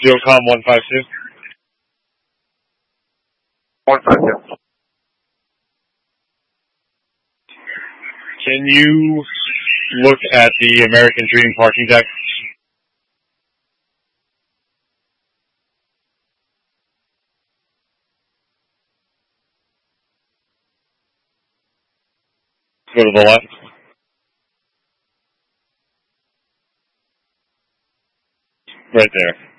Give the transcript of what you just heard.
Geocom 152. 152. Can you look at the American Dream parking deck? Go to the left. Right there.